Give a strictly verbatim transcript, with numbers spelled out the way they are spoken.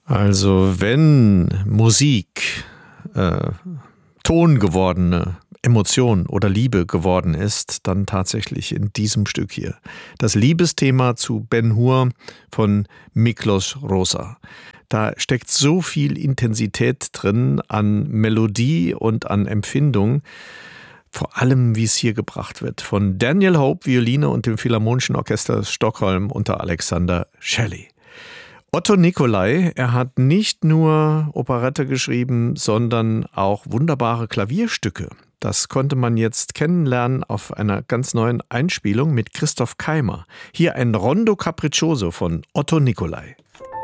Also wenn Musik äh, Ton gewordene Emotion oder Liebe geworden ist, dann tatsächlich in diesem Stück hier. Das Liebesthema zu Ben-Hur von Miklos Rozsa. Da steckt so viel Intensität drin an Melodie und an Empfindung. Vor allem, wie es hier gebracht wird. Von Daniel Hope, Violine und dem Philharmonischen Orchester Stockholm unter Alexander Shelley. Otto Nicolai, er hat nicht nur Operette geschrieben, sondern auch wunderbare Klavierstücke. Das konnte man jetzt kennenlernen auf einer ganz neuen Einspielung mit Christoph Keimer. Hier ein Rondo Capriccioso von Otto Nicolai.